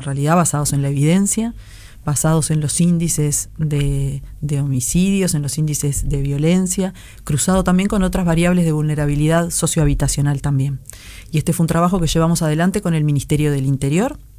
realidad basados en la evidencia, basados en los índices de homicidios, en los índices de violencia, cruzado también con otras variables de vulnerabilidad sociohabitacional también. Y este fue un trabajo que llevamos adelante con el Ministerio del Interior,